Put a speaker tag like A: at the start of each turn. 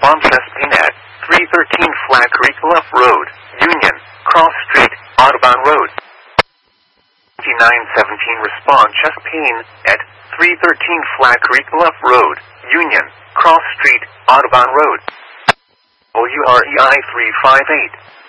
A: respond chest pain at 313 Flat Creek Bluff Road, Union, Cross Street, Audubon Road. 5917 respond chest pain at 313 Flat Creek Bluff Road, Union, Cross Street, Audubon Road. OUREI 358.